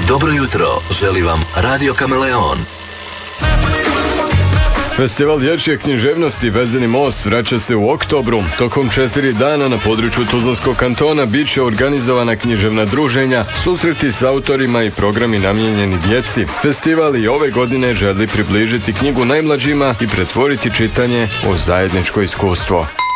Dobro jutro, želi vam Radio Kameleon. Festival dječje književnosti Vezeni most vraća se u oktobru. Tokom 4 dana na području Tuzlanskog kantona bit će organizovana književna druženja, susreti s autorima i programi namijenjeni djeci. Festival i ove godine želi približiti knjigu najmlađima i pretvoriti čitanje u zajedničko iskustvo.